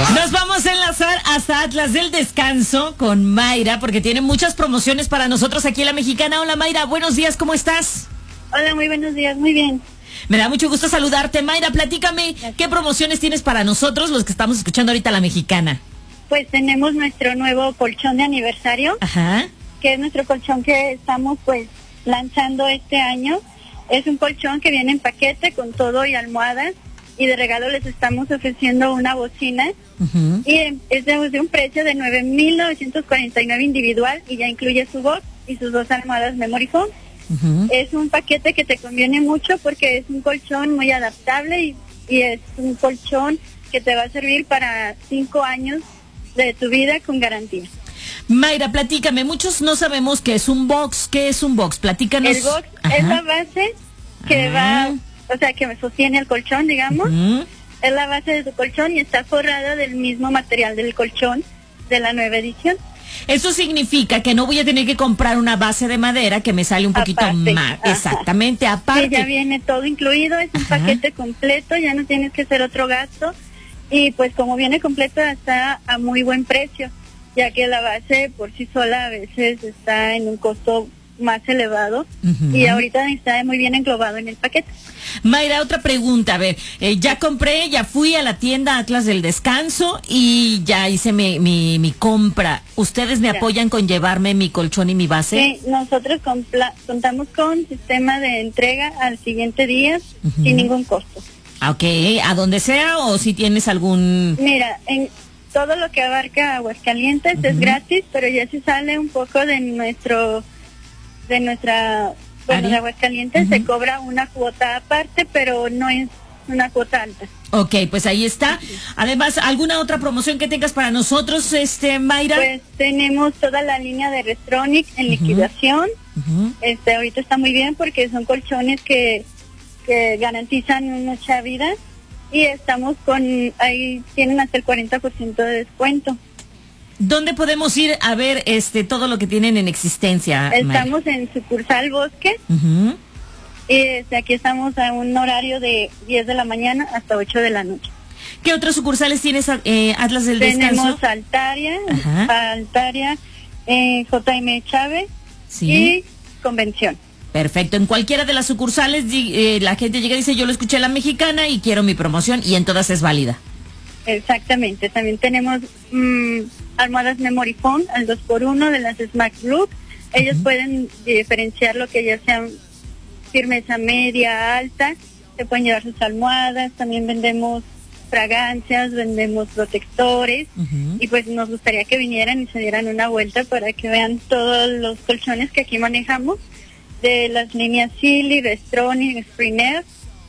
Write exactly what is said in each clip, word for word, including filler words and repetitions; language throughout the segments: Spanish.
Nos vamos a enlazar hasta Atlas del Descanso con Mayra, porque tiene muchas promociones para nosotros aquí en La Mexicana. Hola Mayra, buenos días, ¿cómo estás? Hola, muy buenos días, muy bien. Me da mucho gusto saludarte. Mayra, platícame, ¿qué promociones tienes para nosotros, los que estamos escuchando ahorita La Mexicana? Pues tenemos nuestro nuevo colchón de aniversario. Ajá. Que es nuestro colchón que estamos pues lanzando este año. Es un colchón que viene en paquete con todo y almohadas, y de regalo les estamos ofreciendo una bocina. Uh-huh. Y es de, de un precio de nueve mil novecientos cuarenta y nueve individual, y ya incluye su box y sus dos almohadas Memory Foam. Uh-huh. Es un paquete que te conviene mucho porque es un colchón muy adaptable y, y es un colchón que te va a servir para cinco años de tu vida con garantía. Mayra, platícame, muchos no sabemos qué es un box. ¿Qué es un box? Platícanos. El box Ajá. es la base que ah. va, o sea, que me sostiene el colchón, digamos. Uh-huh. Es la base de tu colchón y está forrada del mismo material del colchón de la nueva edición. Eso significa que no voy a tener que comprar una base de madera que me sale un poquito aparte, más. Ajá. Exactamente, aparte. Sí, ya viene todo incluido, es un Ajá. paquete completo, ya no tienes que hacer otro gasto. Y pues como viene completo está a muy buen precio, ya que la base por sí sola a veces está en un costo más elevado. Uh-huh. Y ahorita está muy bien englobado en el paquete. Mayra, otra pregunta, a ver, eh, ya compré, ya fui a la tienda Atlas del Descanso y ya hice mi, mi, mi compra. ¿Ustedes me ya. apoyan con llevarme mi colchón y mi base? Sí, nosotros compla- contamos con sistema de entrega al siguiente día uh-huh. sin ningún costo. Ok, ¿a donde sea o si tienes algún...? Mira, en todo lo que abarca Aguascalientes uh-huh. es gratis, pero ya se sale un poco de nuestro, de nuestra, bueno, de Aguascalientes uh-huh. se cobra una cuota aparte, pero no es una cuota alta. Ok, pues ahí está. Además, ¿alguna otra promoción que tengas para nosotros, este, Mayra? Pues tenemos toda la línea de Restronic en uh-huh. liquidación. Uh-huh. Este, ahorita está muy bien porque son colchones que que garantizan mucha vida, y estamos con, ahí tienen hasta el cuarenta por ciento de descuento. ¿Dónde podemos ir a ver este todo lo que tienen en existencia, Estamos Mayra? en sucursal Bosque, uh-huh. y desde aquí estamos a un horario de diez de la mañana hasta ocho de la noche. ¿Qué otras sucursales tienes, eh, Atlas del Tenemos Descanso? Tenemos Altaria, Ajá. Altaria, eh, J M Chávez ¿Sí? y Convención. Perfecto, en cualquiera de las sucursales eh, la gente llega y dice, yo lo escuché en La Mexicana y quiero mi promoción, y en todas es válida. Exactamente, también tenemos mmm, almohadas Memory Foam al dos por uno de las Smart Look. Ellos uh-huh. pueden diferenciar lo que ya sean firmeza media, alta, se pueden llevar sus almohadas. También vendemos fragancias, vendemos protectores, uh-huh. y pues nos gustaría que vinieran y se dieran una vuelta para que vean todos los colchones que aquí manejamos, de las líneas Silly, Restronic, Springer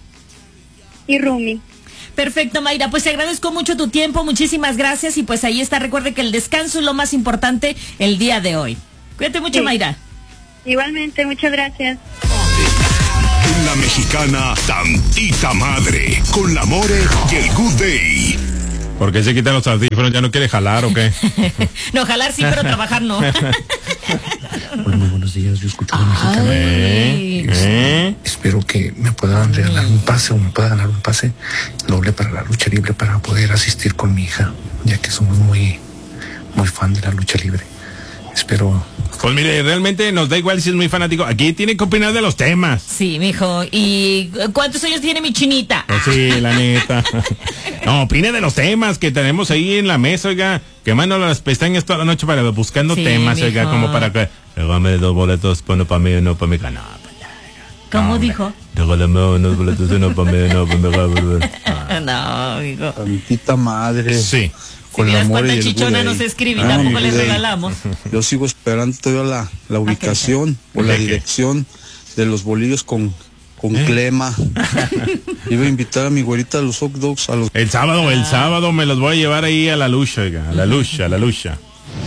y Rumi. Perfecto, Mayra, pues te agradezco mucho tu tiempo, muchísimas gracias, y pues ahí está, recuerde que el descanso es lo más importante el día de hoy. Cuídate mucho, sí. Mayra. Igualmente, muchas gracias. En La Mexicana, tantita madre, con la More y el Good Day. ¿Por qué se quitan los audífonos? ¿Ya no quiere jalar o qué? No, jalar sí, pero trabajar no. Hola, muy buenos días, yo escucho La Mexicana. ¿Eh? ¿Eh? Espero que me puedan regalar un pase o me pueda ganar un pase doble para la lucha libre para poder asistir con mi hija, ya que somos muy, muy fan de la lucha libre. Espero... Pues mire, realmente nos da igual si es muy fanático. Aquí tiene que opinar de los temas. Sí, mijo. ¿Y cuántos años tiene mi chinita? Pues sí, la neta. No, opine de los temas que tenemos ahí en la mesa, oiga. Quemando las pestañas toda la noche para buscando sí, temas, mijo. Oiga, como para que... Regálame dos boletos, uno para mí y uno para mi canal. ¿Cómo no, dijo? Regálame unos boletos, uno para mí y uno para mi canal. No, mijo. Tantita madre. Sí. Con si la cuánta chichona nos escribe y ah, tampoco le regalamos. Yo sigo esperando todavía la, la ubicación o la dirección de los bolillos con, con ¿Eh? Clema. Iba a invitar a mi güerita a los hot dogs. A los... El sábado, el sábado me los voy a llevar ahí a la lucha, oiga, a la lucha, a la lucha.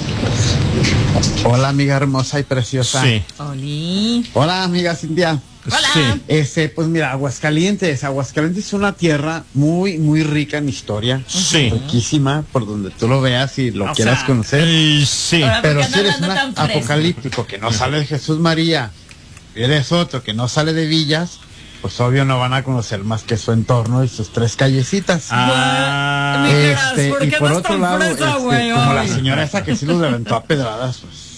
Hola, amiga hermosa y preciosa. Sí. Oli. Hola, amiga Cintia. Hola. Sí. Este, pues mira, Aguascalientes. Aguascalientes es una tierra muy, muy rica en historia. Sí. Riquísima, por donde tú lo veas y lo o quieras sea, conocer. Sí. Pero si eres un apocalíptico que no sale de Jesús María, eres otro que no sale de Villas, pues obvio no van a conocer más que su entorno y sus tres callecitas. Ah, Este, ¿por y qué por andas otro tan lado, fresa, este, güey? como la Ay. señora esa que sí los levantó a pedradas, pues,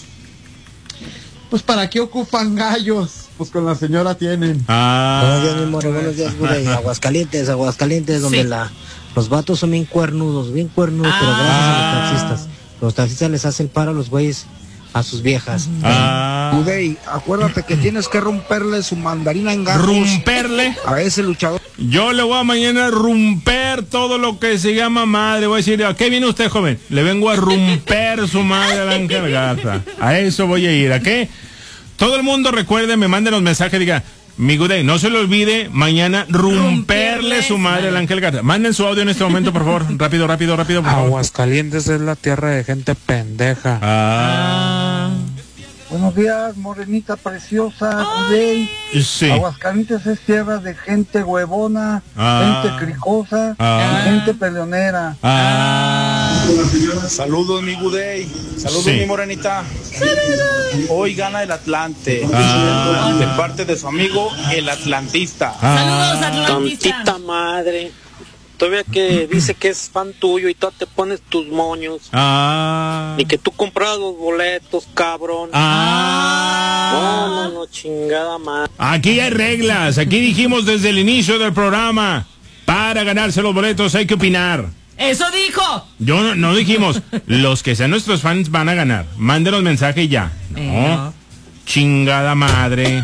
pues ¿para qué ocupan gallos? Pues con la señora tienen. ah. Buenos días, mi more, buenos días, güey. Aguascalientes, Aguascalientes, donde Sí. la los vatos son bien cuernudos, bien cuernudos, pero gracias a los taxistas. Los taxistas les hacen paro a los güeyes, a sus viejas. Ah. Udey, acuérdate que tienes que romperle su mandarina en gajos Romperle. a ese luchador. Yo le voy a mañana a romper todo lo que se llama madre. Voy a decir, ¿a qué viene usted, joven? Le vengo a romper su madre a la Ángel Garza. A eso voy a ir. ¿A qué? Todo el mundo recuerde, me manden los mensajes, diga, mi Gudey, no se le olvide mañana romperle su madre al Ángel Garza. Manden su audio en este momento, por favor. Rápido, rápido, rápido, por favor. Aguascalientes es la tierra de gente pendeja. Ah. Buenos días, morenita preciosa, Udey. Sí. Aguascalientes es tierra de gente huevona, Ah. gente cricosa, Ah. y gente peleonera. Ah. Saludos, mi Gudey. Saludos, Sí. mi morenita. Hoy gana el Atlante. Ah. De parte de su amigo, el Atlantista. Saludos, Atlantista. Tantita madre. Todavía que dice que es fan tuyo y tú te pones tus moños. Ah. Ni que tú compras los boletos, cabrón. Ah. No, no, no, chingada madre. Aquí hay reglas. Aquí dijimos desde el inicio del programa. Para ganarse los boletos hay que opinar. Eso dijo. Yo no, no dijimos, los que sean nuestros fans van a ganar. Mándenos mensaje y ya. No. Eh, Chingada madre.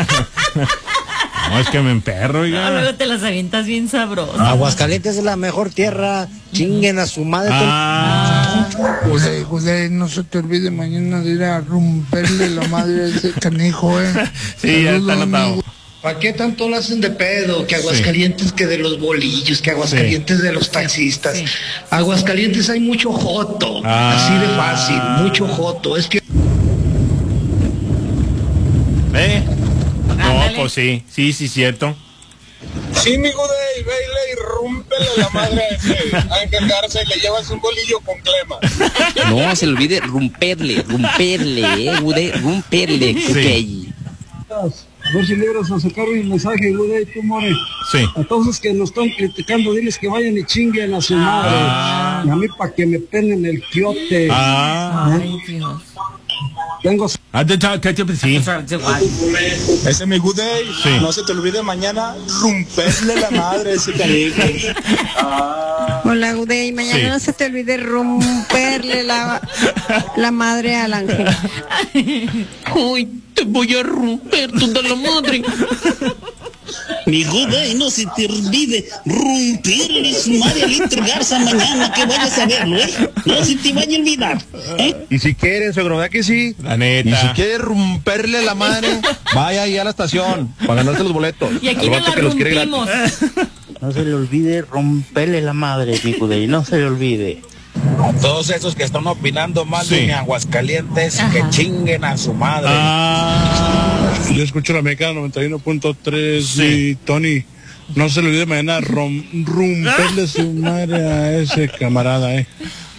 No, es que me emperro, no, oiga. luego te las avientas bien sabrosas. Aguascalientes es la mejor tierra. Chinguen a su madre. Ah. Udey, Udey, no se te olvide mañana de ir a romperle la madre a ese canijo, eh. Sí, ya está Saludos, anotado. amigo. ¿Para qué tanto lo hacen de pedo? Que Aguascalientes que de los bolillos, que Aguascalientes de los taxistas. Sí. Aguascalientes hay mucho joto, Ah. así de fácil, mucho joto. Es que ¿Eh? No, Ándale. pues sí, sí, sí, cierto. Sí, mi Gudey, vele y rómpele la madre a ese Ángel Garza y le llevas un bolillo con crema. No se le olvide romperle, romperle, eh, Gudey, romperle. Sí. Dos libros a sacar un mensaje, Udey, tú, more. Sí. A todos los que nos están criticando, diles que vayan y chinguen a su madre. Ah. Y a mí para que me penen el quiote. Ah. Ay, Dios. Tengo Ah, de- de- que- que- sí. Ese mi Gudey, Sí. no se te olvide mañana romperle la madre a ese canijo. Hola, Gudey, mañana Sí. no se te olvide romperle la, la madre al ángel. Ay, te voy a romper toda la madre. Mi Gudey, no se te olvide romperle su madre a Líter Garza mañana que vayas a verlo, ¿eh? No se te vaya a olvidar, ¿eh? Y si quieres, suegro, ¿verdad que sí? La neta. Y si quieres romperle la madre, vaya ahí a la estación para ganarte los boletos. Y aquí Al no vato la que los quiere gratis. rompimos. No se le olvide romperle la madre, mi Gudey, no se le olvide. Todos esos que están opinando mal Sí. de mi Aguascalientes, Ajá. que chinguen a su madre. Ah. Yo escucho la Mecana noventa y uno punto tres Sí. y Tony, no se le olvide mañana rom- romperle su madre a ese camarada, eh.